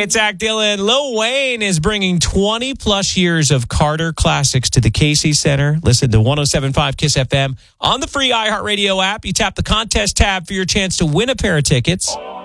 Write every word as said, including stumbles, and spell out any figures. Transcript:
it's Zach Dillon. Lil Wayne is bringing twenty plus years of Carter classics to the Casey Center. Listen to one oh seven point five Kiss F M on the free iHeartRadio app. You tap the contest tab for your chance to win a pair of tickets.